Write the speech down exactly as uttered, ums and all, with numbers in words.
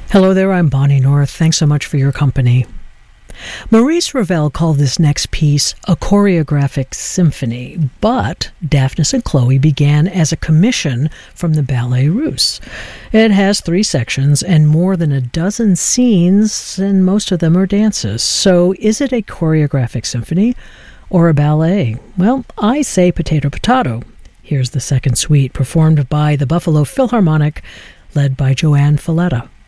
Hello there, I'm Bonnie North. Thanks so much for your company. Maurice Ravel called this next piece a choreographic symphony, but Daphnis and Chloe began as a commission from the Ballet Russe. It has three sections and more than a dozen scenes, and most of them are dances. So is it a choreographic symphony or a ballet? Well, I say potato potato. Here's the second suite, performed by the Buffalo Philharmonic, led by Joanne Falletta.